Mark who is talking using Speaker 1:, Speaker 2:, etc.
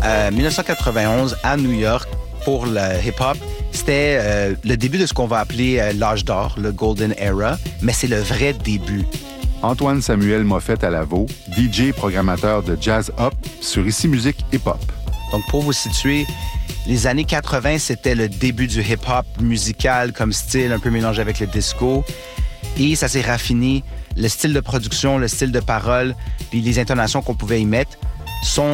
Speaker 1: 1991 à New York pour le hip-hop. C'était le début de ce qu'on va appeler l'âge d'or, le Golden Era, mais c'est le vrai début.
Speaker 2: Antoine Samuel Moffett à la veau, DJ et programmateur de Jazz Up sur Ici Musique Hip Hop.
Speaker 1: Donc, pour vous situer, les années 80, c'était le début du hip-hop musical comme style, un peu mélangé avec le disco. Et ça s'est raffiné. Le style de production, le style de parole, puis les intonations qu'on pouvait y mettre sont